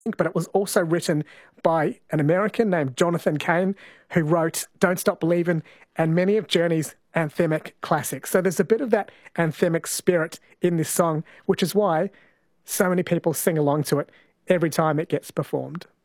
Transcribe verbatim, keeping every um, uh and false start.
but it was also written by an American named Jonathan Cain, who wrote Don't Stop Believin' and many of Journey's anthemic classics. So there's a bit of that anthemic spirit in this song, which is why so many people sing along to it every time it gets performed.